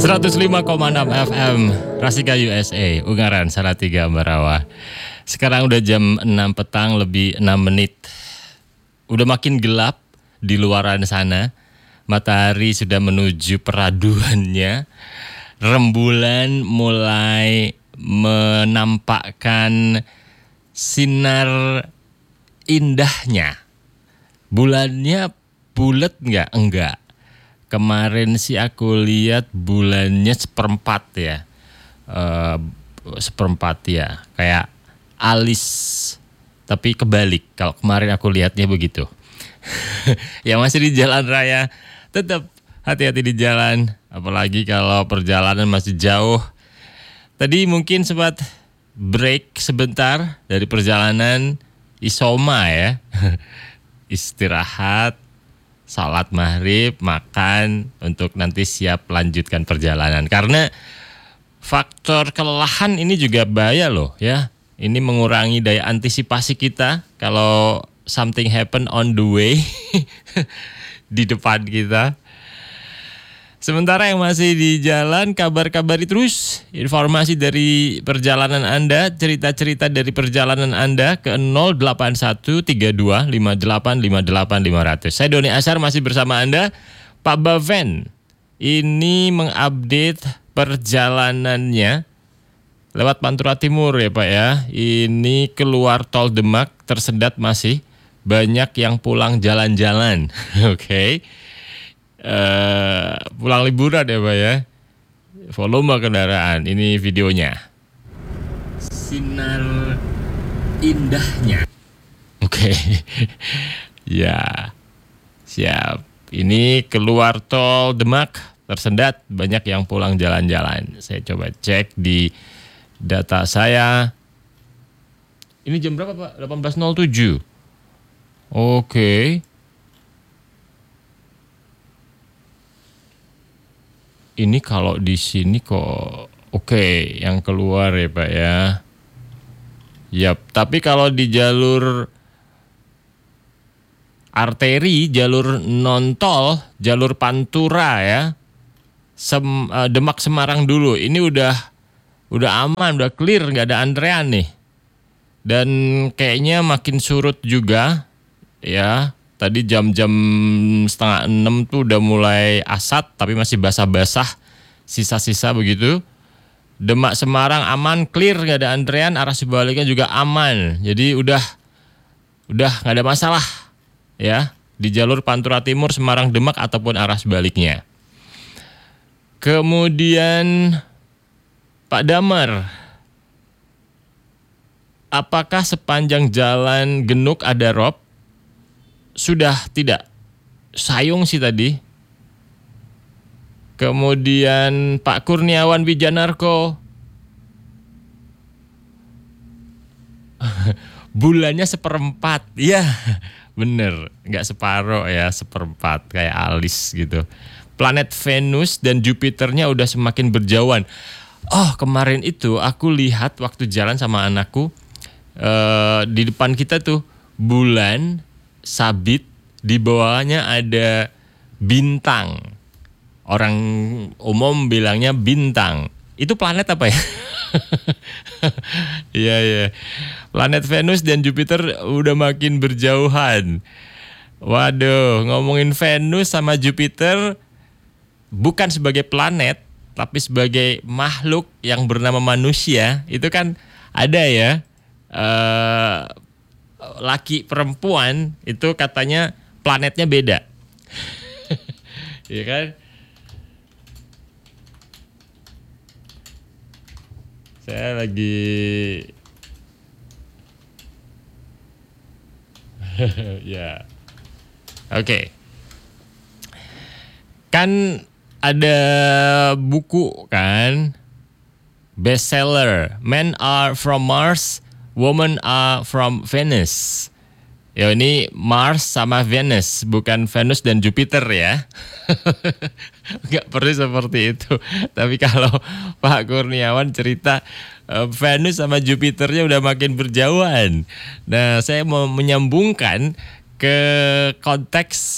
105,6 FM Rasika USA Ungaran Salatiga Ambarawa. Sekarang udah jam 6 petang lebih 6 menit. Udah makin gelap di luaran sana. Matahari sudah menuju peraduannya. Rembulan mulai menampakkan sinar indahnya. Bulannya bulat nggak? Enggak. Kemarin sih aku lihat bulannya seperempat ya. Seperempat ya. Kayak alis. Tapi kebalik. Kalau kemarin aku lihatnya begitu. Yang masih di jalan raya, tetap hati-hati di jalan. Apalagi kalau perjalanan masih jauh. Tadi mungkin sempat break sebentar dari perjalanan. Isoma ya. Istirahat. Salat maghrib, makan untuk nanti siap lanjutkan perjalanan. Karena faktor kelelahan ini juga bahaya loh ya. Ini mengurangi daya antisipasi kita kalau something happen on the way di depan kita. Sementara yang masih di jalan, kabar-kabari terus informasi dari perjalanan Anda, cerita-cerita dari perjalanan Anda ke 081325858500. Saya Doni Ashar masih bersama Anda. Pak Baven ini mengupdate perjalanannya lewat Pantura Timur ya Pak ya. Ini keluar tol Demak tersendat masih banyak yang pulang jalan-jalan. Oke. Pulang liburan ya Pak ya. Volume kendaraan. Ini videonya. Sinar indahnya. Oke. Ya. Siap. Ini keluar tol Demak tersendat banyak yang pulang jalan-jalan. Saya coba cek di data saya. Ini jam berapa Pak? 18.07. Oke. Ini kalau di sini kok oke, yang keluar ya Pak ya. Yap, tapi kalau di jalur arteri, jalur non tol, jalur Pantura ya. Demak Semarang dulu. Ini udah aman, udah clear, nggak ada antrean nih. Dan kayaknya makin surut juga ya. Tadi jam-jam 5:30 tuh udah mulai asat, tapi masih basah-basah, sisa-sisa begitu. Demak Semarang aman, clear, nggak ada antrean, arah sebaliknya juga aman. Jadi udah nggak ada masalah ya di jalur Pantura Timur, Semarang, Demak ataupun arah sebaliknya. Kemudian Pak Damar, apakah sepanjang jalan Genuk ada rob? Sudah tidak. Sayung sih tadi. Kemudian Pak Kurniawan Wijanarko. Bulannya seperempat. Iya, bener. Nggak separuh ya, seperempat. Kayak alis gitu. Planet Venus dan Jupiternya udah semakin berjauhan. Oh, kemarin itu aku lihat waktu jalan sama anakku. Di depan kita tuh bulan sabit, di bawahnya ada bintang. Orang umum bilangnya bintang. Itu planet apa ya? Iya. Planet Venus dan Jupiter udah makin berjauhan. Waduh, ngomongin Venus sama Jupiter bukan sebagai planet, tapi sebagai makhluk yang bernama manusia. Itu kan ada ya. Laki perempuan itu katanya planetnya beda. Iya kan? Saya lagi ya. Oke. Kan ada buku kan bestseller Men Are From Mars, Women Are From Venus. Ya ini Mars sama Venus, bukan Venus dan Jupiter ya. Enggak perlu seperti itu. Tapi kalau Pak Kurniawan cerita Venus sama Jupiternya udah makin berjauhan. Nah, saya mau menyambungkan ke konteks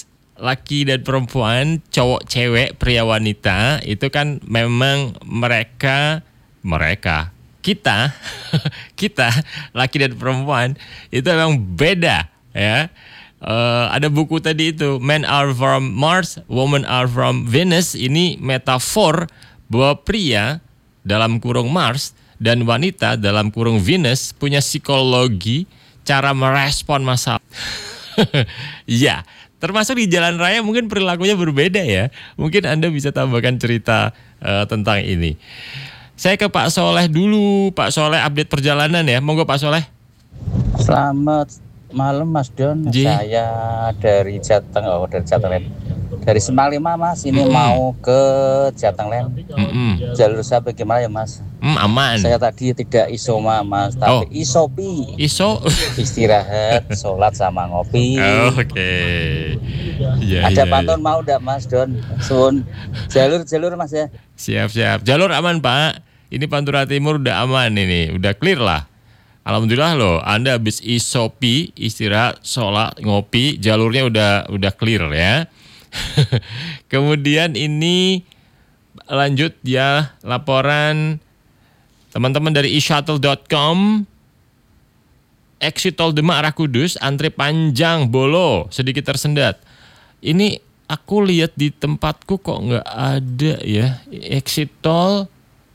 laki dan perempuan, cowok cewek, pria wanita, itu kan memang mereka kita kita laki dan perempuan itu memang beda ya. Ada buku tadi itu, Men Are From Mars, Women Are From Venus. Ini metafor bahwa pria dalam kurung Mars dan wanita dalam kurung Venus punya psikologi, cara merespon masalah. Ya, termasuk di jalan raya mungkin perilakunya berbeda ya. Mungkin Anda bisa tambahkan cerita tentang ini. Saya ke Pak Soleh dulu. Pak Soleh update perjalanan ya. Monggo Pak Soleh. Selamat malam Mas Don. Saya dari Jateng, dari Simpang 5 Mas. Ini mau ke Jateng Land. Jalur saya bagaimana ya Mas? Aman. Saya tadi tidak isoma Mas, tapi isopi. Istirahat, sholat sama ngopi. Oke. Ada pantun mau enggak Mas Don? Sun. Jalur Mas ya. Siap. Jalur aman Pak. Ini Pantura Timur udah aman ini, udah clear lah. Alhamdulillah loh, Anda habis isopi, istirahat, sholat, ngopi, jalurnya udah clear ya. Kemudian ini lanjut ya, laporan teman-teman dari e-shuttle.com. Exit tol Demak arah Kudus, antre panjang, bolo, sedikit tersendat. Ini aku lihat di tempatku kok nggak ada ya, exit tol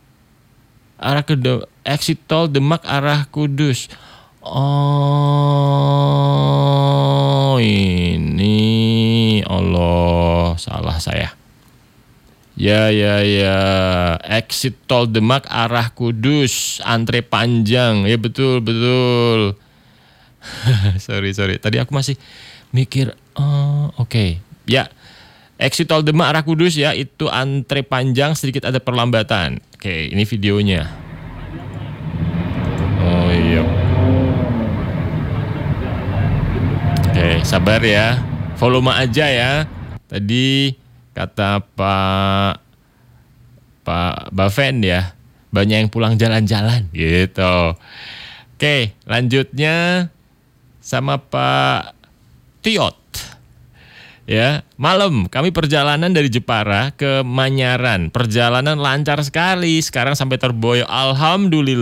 exit tol Demak arah Kudus. Oh, ini Allah, salah saya. Ya. Exit tol Demak arah Kudus, antre panjang. Ya betul. sorry. Tadi aku masih mikir. Oke. Ya. Exit tol Demak arah Kudus ya, itu antre panjang, sedikit ada perlambatan. Oke, ini videonya. Oh iya. Oke, sabar ya. Volume aja ya. Tadi kata Pak Baven ya, banyak yang pulang jalan-jalan gitu. Oke, lanjutnya sama Pak Tiot. Ya, malam kami perjalanan dari Jepara ke Manyaran. Perjalanan lancar sekali, sekarang sampai Terboyo. Alhamdulillah.